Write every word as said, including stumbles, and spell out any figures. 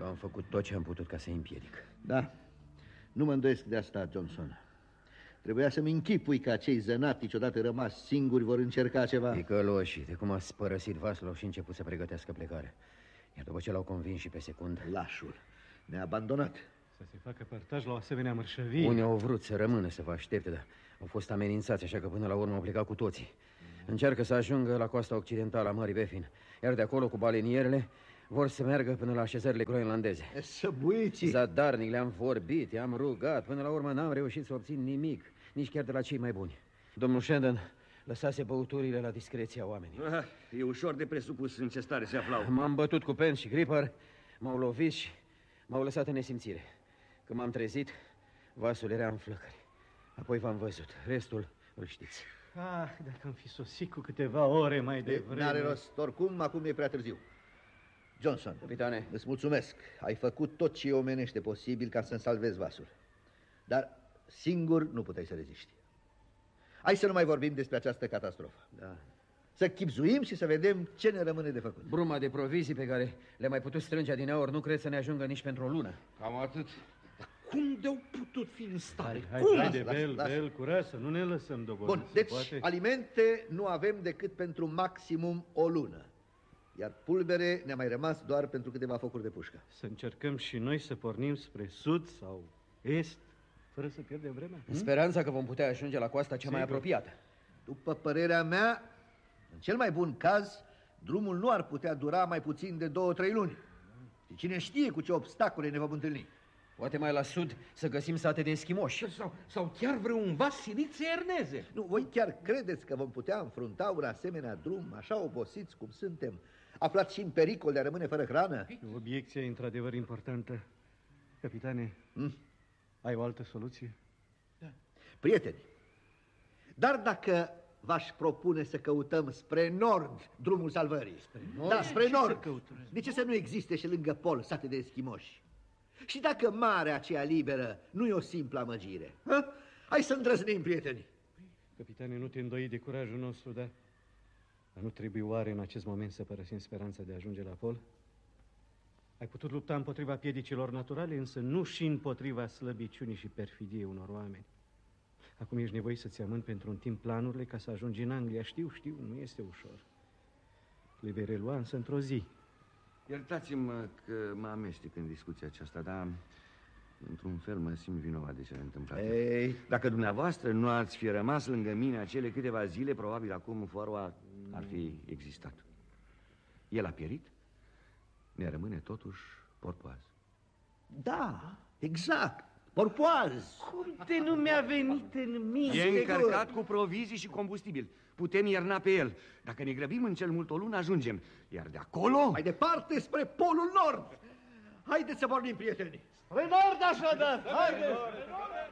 Eu am făcut tot ce am putut ca să-i împiedic. Da, nu mă îndoiesc de asta, Johnson. Trebuia să-mi închipui că acei zănatici, odată rămas singuri, vor încerca ceva. Ticăloșii, de cum a spărăsit vasul, au și început să pregătească plecare. Iar după ce l-au convins și pe secund... Lașul ne-a abandonat. Să se facă părtaș la o asemenea mărșăvie. Unii au vrut să rămână, să vă aștepte, dar au fost amenințați, așa că până la urmă au plecat cu toții. Încearcă să ajungă la coasta occidentală a Mării Baffin, iar de acolo cu balenierele vor să meargă până la așezările groenlandeze. Să buiții! Zadarnic, le-am vorbit, i-am rugat. Până la urmă n-am reușit să obțin nimic, nici chiar de la cei mai buni. Domnul Shandon lăsase băuturile la discreția oamenilor. Ah, e ușor de presupus în ce stare se aflau. M-am bătut cu Pen și Gripper, m-au lovit și m-au lăsat în nesimțire. Când m-am trezit, vasul era în flăcări. Apoi v-am văzut, restul îl știți. Ah, dacă am fi sosit cu câteva ore mai devreme... N-are rost, oricum, acum e prea târziu. Johnson, capitane, îți mulțumesc. Ai făcut tot ce e omenește posibil ca să-mi salvezi vasul. Dar singur nu puteai să reziști. Hai să nu mai vorbim despre această catastrofă. Da. Să chibzuim și să vedem ce ne rămâne de făcut. Bruma de provizii pe care le-am mai putut strânge adineauri nu cred să ne ajungă nici pentru o lună. Cam atât. Dar cum de-au putut fi în stare? Hai, cum? hai de Bel, Bel, curaj, să nu ne lăsăm doborâți. Bun, deci poate... alimente nu avem decât pentru maximum o lună. Iar pulbere ne-a mai rămas doar pentru câteva focuri de pușcă. Să încercăm și noi să pornim spre sud sau est, fără să pierdem vremea. În speranța că vom putea ajunge la coasta cea Sigur. mai apropiată. După părerea mea, în cel mai bun caz, drumul nu ar putea dura mai puțin de două, trei luni. Și cine știe cu ce obstacole ne vom întâlni. Poate mai la sud să găsim sate de eschimoși. Sau, sau chiar vreun vas silit să erneze. Nu, voi chiar credeți că vom putea înfrunta un asemenea drum, așa obosiți cum suntem, aflați și în pericol de a rămâne fără hrană? Obiecția e într-adevăr importantă. Capitane, Hmm? ai o altă soluție? Da. Prieteni, dar dacă v-aș propune să căutăm spre nord drumul salvării. Spre nord? Da, spre nord. De ce să nu existe și lângă pol sate de eschimoși? Și dacă marea aceea liberă nu e o simplă amăgire? Ha? Hai să îndrăznim, prieteni. Capitane, nu te îndoi de curajul nostru, dar... Dar nu trebuie oare în acest moment să părăsim speranța de a ajunge la pol? Ai putut lupta împotriva piedicilor naturale, însă nu și împotriva slăbiciunii și perfidiei unor oameni. Acum ești nevoit să-ți amâni pentru un timp planurile ca să ajungi în Anglia. Știu, știu, nu este ușor. Le vei relua însă într-o zi. Iertați-mă că mă amestec în discuția aceasta, dar într-un fel mă simt vinovat de cele întâmplate. Ei. Dacă dumneavoastră nu ați fi rămas lângă mine acele câteva zile, probabil acum Foroa ar fi existat. El a pierit, ne rămâne totuși Porpoaz. Da, exact, Porpoaz. Cum de nu mi-a venit în minte? E încărcat cu provizii și combustibil. Putem ierna pe el. Dacă ne grăbim în cel mult o lună, ajungem. Iar de acolo... Mai departe, spre Polul Nord. Haideți să pornim, prieteni. Spre nord, așadar! Haideți!